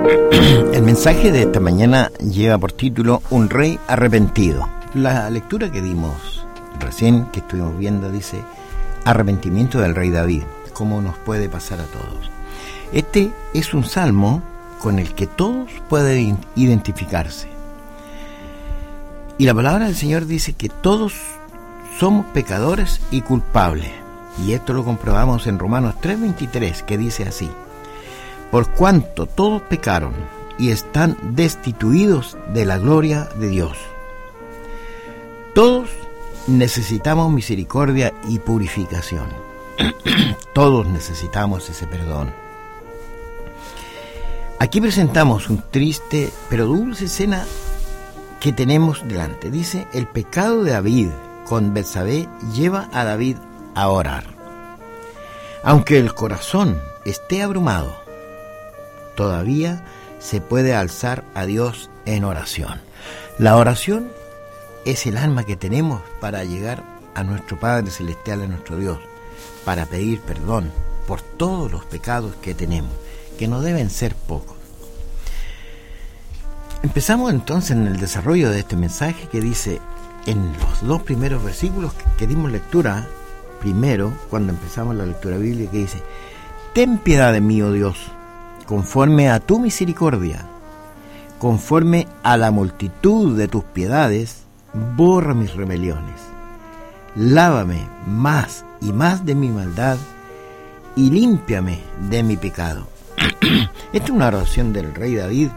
El mensaje de esta mañana lleva por título Un rey arrepentido. La lectura que dimos recién, que estuvimos viendo, dice arrepentimiento del rey David, como nos puede pasar a todos. Este es un salmo con el que todos pueden identificarse. Y la palabra del Señor dice que todos somos pecadores y culpables. Y esto lo comprobamos en Romanos 3:23, que dice así: por cuanto todos pecaron y están destituidos de la gloria de Dios. Todos necesitamos misericordia y purificación. Todos necesitamos ese perdón. Aquí presentamos un triste pero dulce escena que tenemos delante. Dice: el pecado de David con Betsabé lleva a David a orar. Aunque el corazón esté abrumado, todavía se puede alzar a Dios en oración. La oración es el alma que tenemos para llegar a nuestro Padre Celestial, a nuestro Dios, para pedir perdón por todos los pecados que tenemos, que no deben ser pocos. Empezamos entonces en el desarrollo de este mensaje que dice en los dos primeros versículos que dimos lectura, primero cuando empezamos la lectura bíblica, que dice: ten piedad de mí, oh Dios, conforme a tu misericordia, conforme a la multitud de tus piedades, borra mis rebeliones. Lávame más y más de mi maldad y límpiame de mi pecado. Esta es una oración del rey David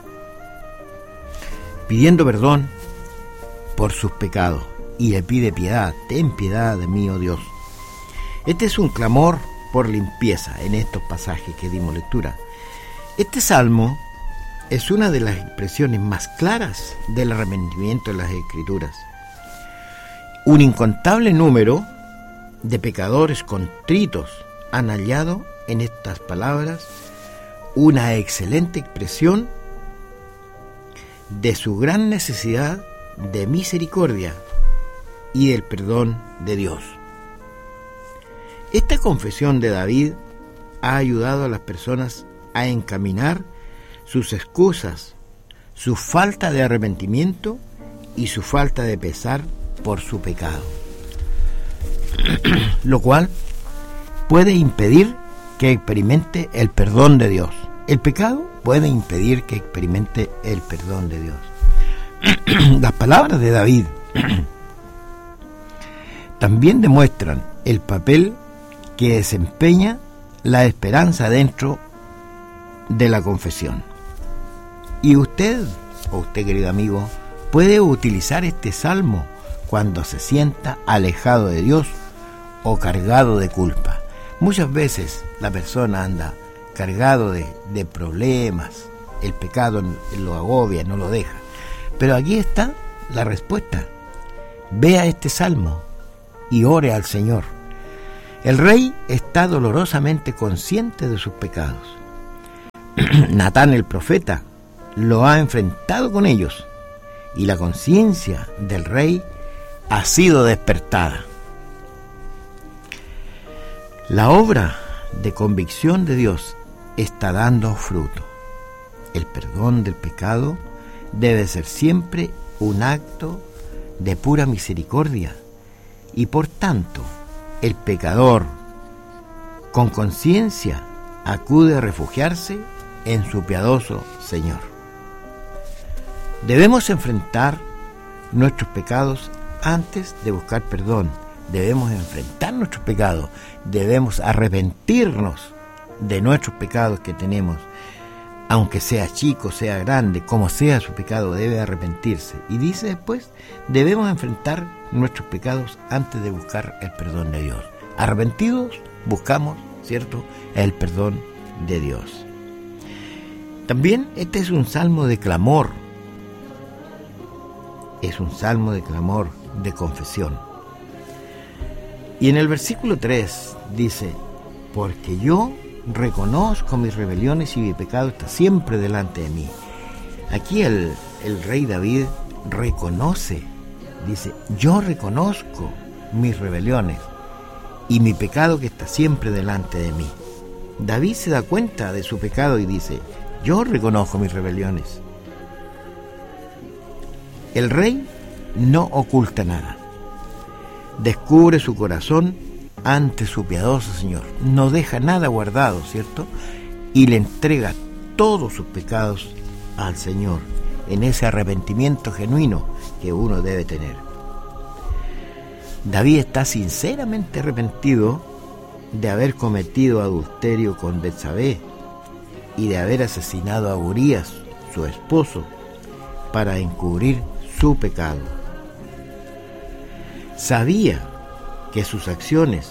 pidiendo perdón por sus pecados y le pide piedad. Ten piedad de mí, oh Dios. Este es un clamor por limpieza en estos pasajes que dimos lectura. Este salmo es una de las expresiones más claras del arrepentimiento en las Escrituras. Un incontable número de pecadores contritos han hallado en estas palabras una excelente expresión de su gran necesidad de misericordia y del perdón de Dios. Esta confesión de David ha ayudado a las personas a encaminar sus excusas, su falta de arrepentimiento y su falta de pesar por su pecado, lo cual puede impedir que experimente el perdón de Dios. El pecado puede impedir que experimente el perdón de Dios. Las palabras de David también demuestran el papel que desempeña la esperanza dentro de la confesión. Y usted, querido amigo, puede utilizar este salmo cuando se sienta alejado de Dios o cargado de culpa. Muchas veces la persona anda cargado de problemas, el pecado lo agobia, no lo deja. Pero aquí está la respuesta. Vea este salmo y ore al Señor. El rey está dolorosamente consciente de sus pecados. Natán el profeta lo ha enfrentado con ellos y la conciencia del rey ha sido despertada. La obra de convicción de Dios está dando fruto. El perdón del pecado debe ser siempre un acto de pura misericordia y por tanto el pecador con conciencia acude a refugiarse en su piadoso Señor. Debemos enfrentar nuestros pecados antes de buscar perdón. Debemos enfrentar nuestros pecados, debemos arrepentirnos de nuestros pecados que tenemos, aunque sea chico, sea grande, como sea su pecado, debe arrepentirse. Y dice después, debemos enfrentar nuestros pecados antes de buscar el perdón de Dios. Arrepentidos, buscamos, ¿cierto?, el perdón de Dios. También este es un salmo de clamor, es un salmo de clamor, de confesión. Y en el versículo 3 dice: porque yo reconozco mis rebeliones y mi pecado está siempre delante de mí. Aquí el rey David reconoce, dice: yo reconozco mis rebeliones y mi pecado que está siempre delante de mí. David se da cuenta de su pecado y dice: yo reconozco mis rebeliones. El rey no oculta nada. Descubre su corazón ante su piadoso Señor. No deja nada guardado, ¿cierto? Y le entrega todos sus pecados al Señor en ese arrepentimiento genuino que uno debe tener. David está sinceramente arrepentido de haber cometido adulterio con Betsabé y de haber asesinado a Urías, su esposo, para encubrir su pecado. Sabía que sus acciones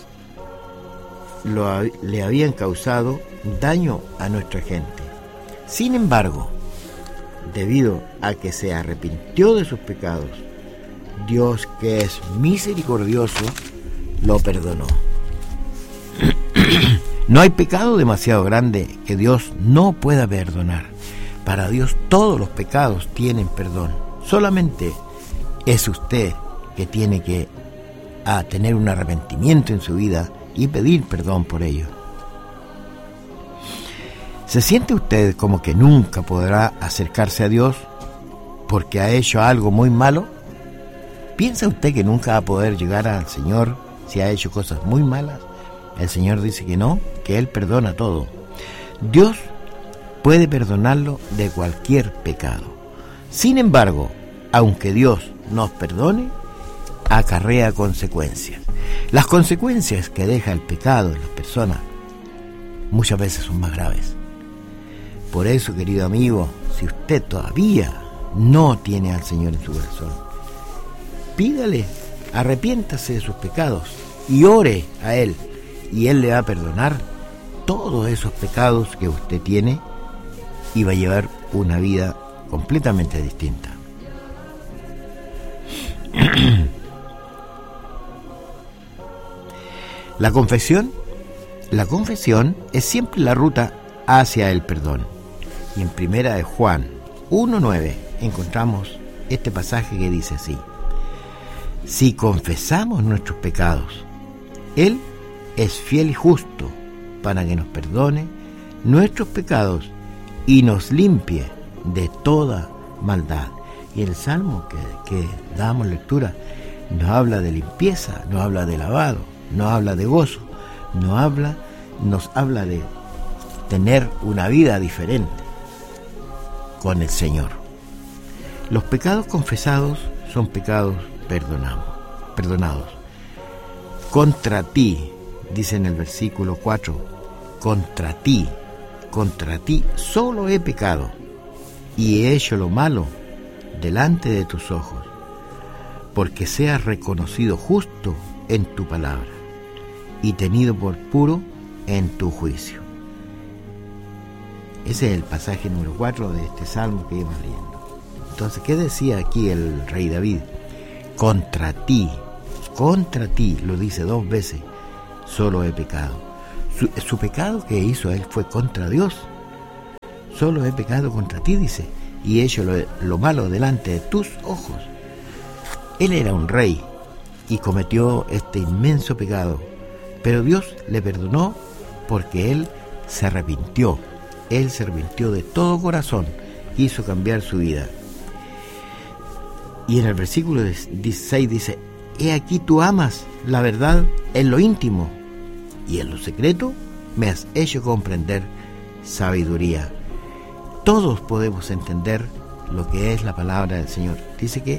le habían causado daño a nuestra gente. Sin embargo, debido a que se arrepintió de sus pecados, Dios, que es misericordioso, lo perdonó. No hay pecado demasiado grande que Dios no pueda perdonar. Para Dios todos los pecados tienen perdón. Solamente es usted que tiene que tener un arrepentimiento en su vida y pedir perdón por ello. ¿Se siente usted como que nunca podrá acercarse a Dios porque ha hecho algo muy malo? ¿Piensa usted que nunca va a poder llegar al Señor si ha hecho cosas muy malas? El Señor dice que no, que Él perdona todo. Dios puede perdonarlo de cualquier pecado. Sin embargo, aunque Dios nos perdone, acarrea consecuencias. Las consecuencias que deja el pecado en las personas muchas veces son más graves. Por eso, querido amigo, si usted todavía no tiene al Señor en su corazón, pídale, arrepiéntase de sus pecados y ore a Él, y Él le va a perdonar todos esos pecados que usted tiene y va a llevar una vida completamente distinta. La confesión es siempre la ruta hacia el perdón. Y en primera de Juan 1:9 encontramos este pasaje que dice así: si confesamos nuestros pecados, Él es fiel y justo para que nos perdone nuestros pecados y nos limpie de toda maldad. Y el salmo que damos lectura nos habla de limpieza, nos habla de lavado, nos habla de gozo, nos habla de tener una vida diferente con el Señor. Los pecados confesados son pecados perdonados. Contra ti, dice en el versículo 4, contra ti solo he pecado y he hecho lo malo delante de tus ojos, porque seas reconocido justo en tu palabra y tenido por puro en tu juicio. Ese es el pasaje número 4 de este salmo que íbamos leyendo. Entonces, ¿qué decía aquí el rey David? Contra ti, lo dice 2 veces, solo he pecado. Su pecado que hizo él fue contra Dios. Solo he pecado contra ti, dice, y he hecho lo malo delante de tus ojos. Él era un rey y cometió este inmenso pecado, pero Dios le perdonó porque él se arrepintió. Él se arrepintió de todo corazón, quiso cambiar su vida. Y en el versículo 16 dice: he aquí tú amas la verdad en lo íntimo, y en lo secreto me has hecho comprender sabiduría. Todos podemos entender lo que es la palabra del Señor. Dice que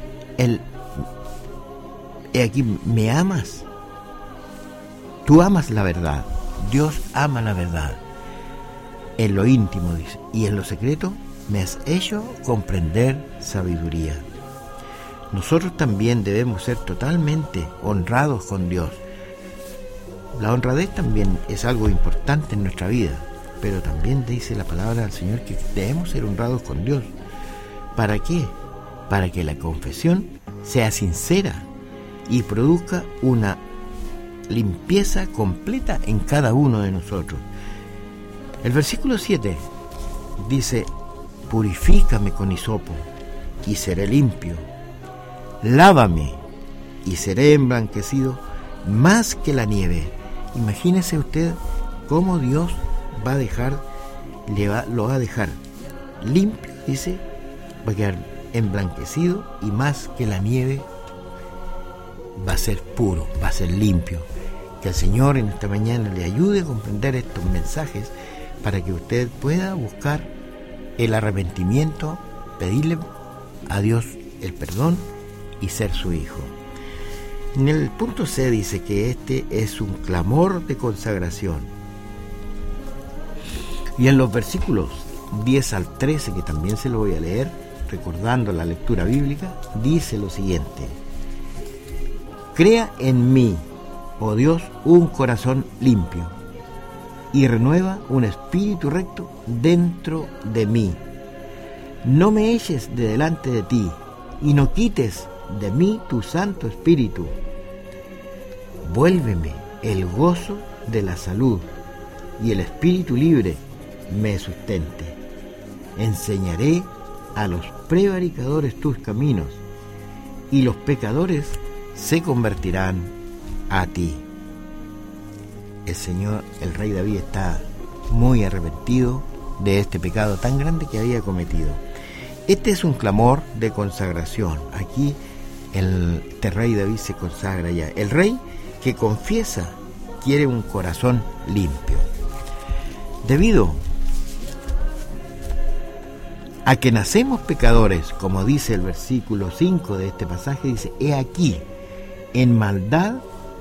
he aquí me amas. Tú amas la verdad. Dios ama la verdad. En lo íntimo, dice, y en lo secreto me has hecho comprender sabiduría. Nosotros también debemos ser totalmente honrados con Dios. La honradez también es algo importante en nuestra vida, pero también dice la palabra del Señor que debemos ser honrados con Dios. ¿Para qué? Para que la confesión sea sincera y produzca una limpieza completa en cada uno de nosotros. El versículo 7 dice: purifícame con hisopo y seré limpio, lávame y seré emblanquecido más que la nieve. Imagínese usted cómo Dios va a dejar lo va a dejar limpio, dice, va a quedar emblanquecido y más que la nieve va a ser puro, va a ser limpio. Que el Señor en esta mañana le ayude a comprender estos mensajes para que usted pueda buscar el arrepentimiento, pedirle a Dios el perdón y ser su hijo. En el punto C dice que este es un clamor de consagración. Y en los versículos 10 al 13, que también se lo voy a leer, recordando la lectura bíblica, dice lo siguiente: crea en mí, oh Dios, un corazón limpio, y renueva un espíritu recto dentro de mí. No me eches de delante de ti, y no quites de mí tu Santo Espíritu. Vuélveme el gozo de la salud, y el espíritu libre me sustente. Enseñaré a los prevaricadores tus caminos, y los pecadores se convertirán a ti. El Señor, el rey David, está muy arrepentido de este pecado tan grande que había cometido. Este es un clamor de consagración. Aquí este rey David se consagra ya. El rey que confiesa quiere un corazón limpio. Debido a que nacemos pecadores, como dice el versículo 5 de este pasaje, dice: he aquí en maldad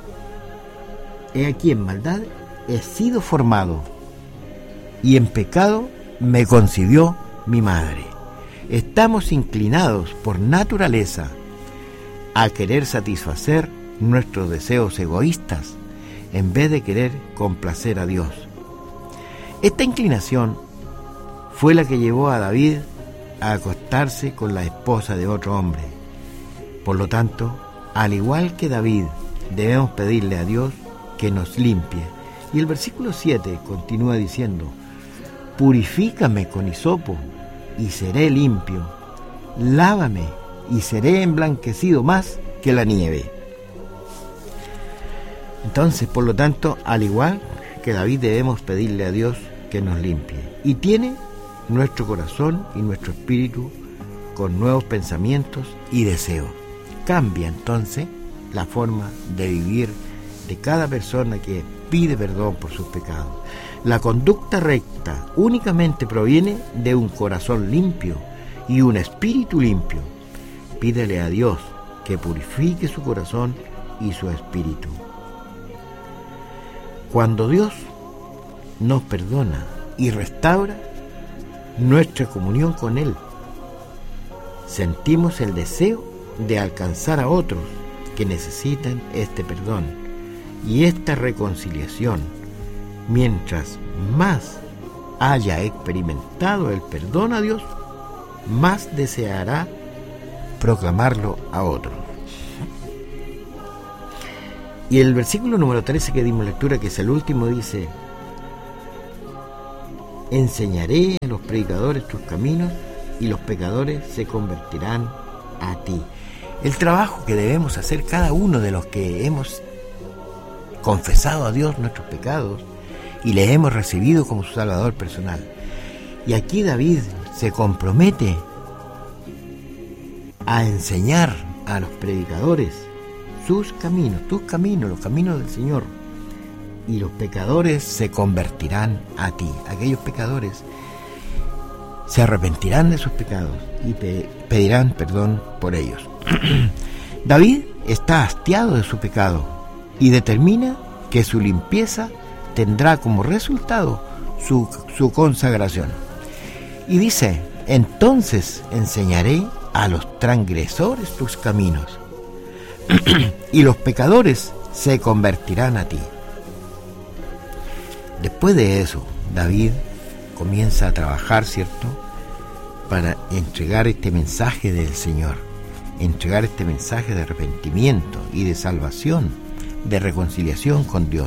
he sido formado, y en pecado me concibió mi madre. Estamos inclinados por naturaleza a querer satisfacer nuestros deseos egoístas en vez de querer complacer a Dios. Esta inclinación fue la que llevó a David a acostarse con la esposa de otro hombre. Por lo tanto, al igual que David, debemos pedirle a Dios que nos limpie. Y el versículo 7 continúa diciendo: purifícame con hisopo y seré limpio, lávame y seré emblanquecido más que la nieve. Entonces, por lo tanto, al igual que David, debemos pedirle a Dios que nos limpie, y tiene nuestro corazón y nuestro espíritu con nuevos pensamientos y deseos. Cambia entonces la forma de vivir de cada persona que pide perdón por sus pecados. La conducta recta únicamente proviene de un corazón limpio y un espíritu limpio. Pídele a Dios que purifique su corazón y su espíritu. Cuando Dios nos perdona y restaura nuestra comunión con Él, sentimos el deseo de alcanzar a otros que necesitan este perdón y esta reconciliación. Mientras más haya experimentado el perdón a Dios, más deseará proclamarlo a otros. Y el versículo número 13 que dimos lectura, que es el último, dice: enseñaré a los predicadores tus caminos y los pecadores se convertirán a ti. El trabajo que debemos hacer cada uno de los que hemos confesado a Dios nuestros pecados y le hemos recibido como su Salvador personal. Y aquí David se compromete a enseñar a los predicadores sus caminos, tus caminos, los caminos del Señor, y los pecadores se convertirán a ti. Aquellos pecadores se arrepentirán de sus pecados y pedirán perdón por ellos. David está hastiado de su pecado y determina que su limpieza tendrá como resultado su consagración. Y dice: entonces enseñaré a los transgresores tus caminos y los pecadores se convertirán a ti. Después de eso, David comienza a trabajar, ¿cierto?, para entregar este mensaje del Señor, entregar este mensaje de arrepentimiento y de salvación, de reconciliación con Dios.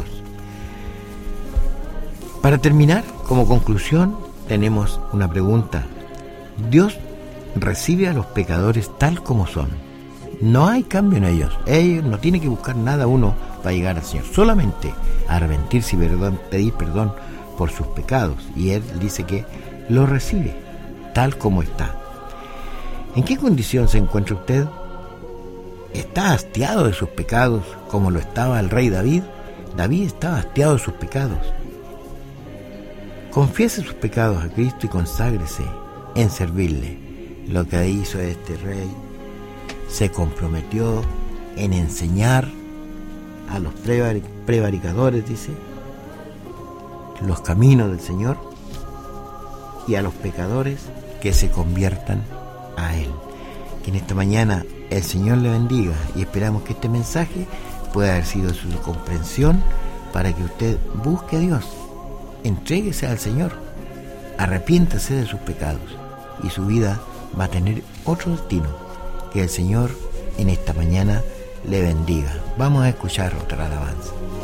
Para terminar, como conclusión, tenemos una pregunta. Dios recibe a los pecadores tal como son. No hay cambio en ellos. Ellos no tienen que buscar nada uno para llegar al Señor. Solamente arrepentirse y pedir perdón por sus pecados, y Él dice que lo recibe tal como está. ¿En qué condición se encuentra usted? ¿Está hastiado de sus pecados como lo estaba el rey David? David estaba hastiado de sus pecados. Confiese sus pecados a Cristo y conságrese en servirle. Lo que hizo este rey, se comprometió en enseñar a los prevaricadores, dice, los caminos del Señor, y a los pecadores que se conviertan a Él. Que en esta mañana el Señor le bendiga, y esperamos que este mensaje pueda haber sido de su comprensión para que usted busque a Dios, entréguese al Señor, arrepiéntase de sus pecados, y su vida va a tener otro destino. Que el Señor en esta mañana le bendiga. Vamos a escuchar otra alabanza.